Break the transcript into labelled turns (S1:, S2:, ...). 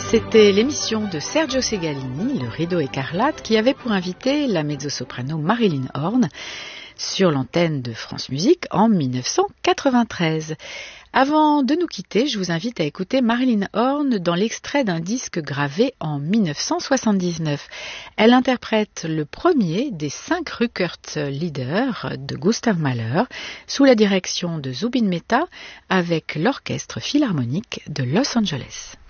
S1: C'était l'émission de Sergio Segalini, Le Rideau écarlate, qui avait pour invité la mezzo-soprano Marilyn Horne sur l'antenne de France Musique en 1993. Avant de nous quitter, je vous invite à écouter Marilyn Horne dans l'extrait d'un disque gravé en 1979. Elle interprète le premier des 5 Rückert-Lieder de Gustav Mahler sous la direction de Zubin Mehta avec l'Orchestre Philharmonique de Los Angeles.